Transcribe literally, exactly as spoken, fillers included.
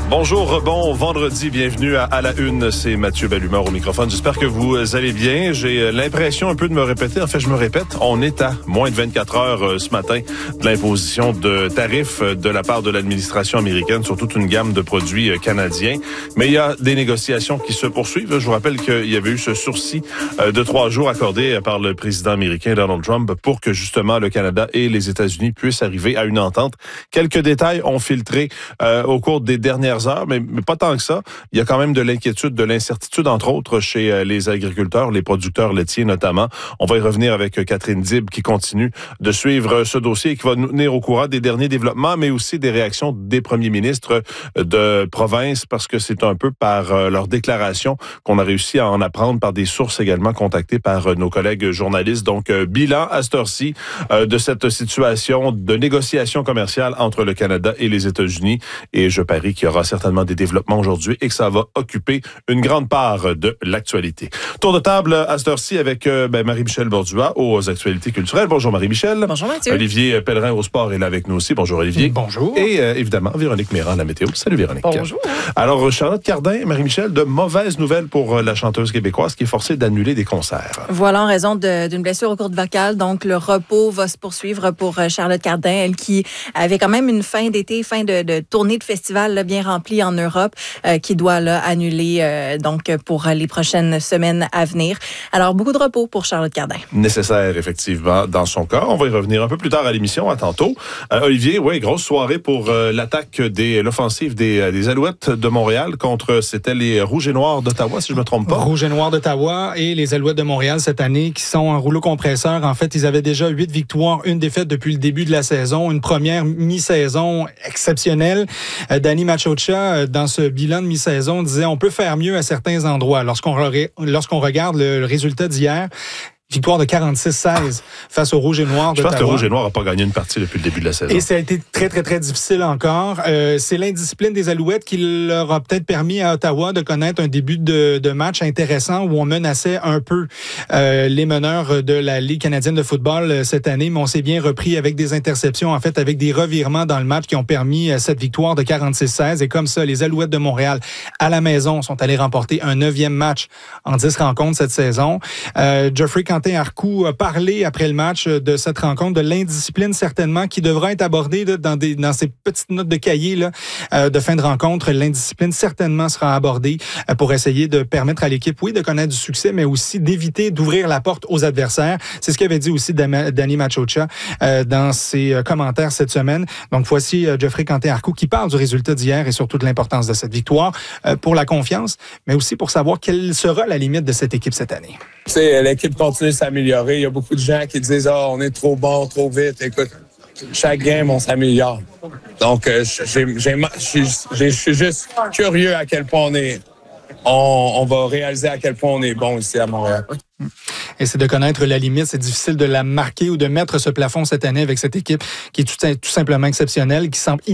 Bonjour, bon vendredi, bienvenue à, à la une, c'est Mathieu Bellumeur au microphone. J'espère que vous allez bien. J'ai l'impression un peu de me répéter. En fait, je me répète, on est à moins de vingt-quatre heures ce matin de l'imposition de tarifs de la part de l'administration américaine sur toute une gamme de produits canadiens. Mais il y a des négociations qui se poursuivent. Je vous rappelle qu'il y avait eu ce sursis de trois jours accordé par le président américain Donald Trump pour que justement le Canada et les États-Unis puissent arriver à une entente. Quelques détails ont filtré euh, au cours des dernières heures, mais, mais pas tant que ça. Il y a quand même de l'inquiétude, de l'incertitude, entre autres, chez euh, les agriculteurs, les producteurs laitiers notamment. On va y revenir avec Catherine Dib qui continue de suivre ce dossier et qui va nous tenir au courant des derniers développements, mais aussi des réactions des premiers ministres de province, parce que c'est un peu par euh, leur déclaration qu'on a réussi à en apprendre par des sources également contactées par euh, nos collègues journalistes. Donc, euh, bilan à cette heure-ci euh, de cette situation de négociation commerciale entre le Canada et les États-Unis. Et je parie qu'il y aura certainement des développements aujourd'hui et que ça va occuper une grande part de l'actualité. Tour de table à cette heure-ci avec euh, ben, Marie-Michel Bordua aux actualités culturelles. Bonjour Marie-Michel. Bonjour Mathieu. Olivier Pellerin au sport est là avec nous aussi. Bonjour Olivier. Bonjour. Et euh, évidemment Véronique Méran, la météo. Salut Véronique. Bonjour. Alors Charlotte Cardin, Marie-Michel, de mauvaises nouvelles pour la chanteuse québécoise qui est forcée d'annuler des concerts. Voilà, en raison de, d'une blessure au courte vocale. Donc le repos va se poursuivre pour Charlotte Cardin, elle qui avait quand même une fin d'été, fin de, de tournée de festival là, bien remplie en Europe, euh, qui doit là, annuler euh, donc pour les prochaines semaines à venir. Alors, beaucoup de repos pour Charlotte Cardin. Nécessaire, effectivement, dans son cas. On va y revenir un peu plus tard à l'émission, à tantôt. Euh, Olivier, oui, grosse soirée pour euh, l'attaque des l'offensive des, des Alouettes de Montréal contre, c'était les Rouges et Noirs d'Ottawa, si je ne me trompe pas. Rouges et Noirs d'Ottawa et les Alouettes de Montréal cette année, qui sont un rouleau compresseur. En fait, ils avaient déjà huit victoires, une défaite depuis le début de la saison, une première mi-saison exceptionnelle. Euh, Danny Machocha, dans ce bilan de mi-saison, disait on peut faire mieux à certains endroits. Lorsqu'on, re- lorsqu'on regarde le, le résultat d'hier, victoire de quarante-six seize face aux Rouges et Noirs d'Ottawa. Je pense que le Rouge et Noir n'a pas gagné une partie depuis le début de la saison. Et ça a été très, très, très difficile encore. Euh, c'est l'indiscipline des Alouettes qui leur a peut-être permis à Ottawa de connaître un début de, de match intéressant où on menaçait un peu euh, les meneurs de la Ligue canadienne de football cette année, mais on s'est bien repris avec des interceptions, en fait, avec des revirements dans le match qui ont permis cette victoire de quarante-six seize. Et comme ça, les Alouettes de Montréal, à la maison, sont allés remporter un neuvième match en dix rencontres cette saison. Euh, Geoffrey Quentin-Arcou a parlé après le match de cette rencontre, de l'indiscipline certainement qui devra être abordée là, dans, des, dans ces petites notes de cahier là, euh, de fin de rencontre. L'indiscipline certainement sera abordée euh, pour essayer de permettre à l'équipe, oui, de connaître du succès, mais aussi d'éviter d'ouvrir la porte aux adversaires. C'est ce qu'avait dit aussi Danny Machocha euh, dans ses euh, commentaires cette semaine. Donc voici euh, Geoffrey Quentin-Arcou qui parle du résultat d'hier et surtout de l'importance de cette victoire euh, pour la confiance, mais aussi pour savoir quelle sera la limite de cette équipe cette année. Tu sais, l'équipe continue de s'améliorer. Il y a beaucoup de gens qui disent « Ah, oh, on est trop bon, trop vite. » Écoute, chaque game, on s'améliore. Donc, euh, je suis juste curieux à quel point on est... On, on va réaliser à quel point on est bon ici à Montréal. Et c'est de connaître la limite. C'est difficile de la marquer ou de mettre ce plafond cette année avec cette équipe qui est tout, tout simplement exceptionnelle, qui semble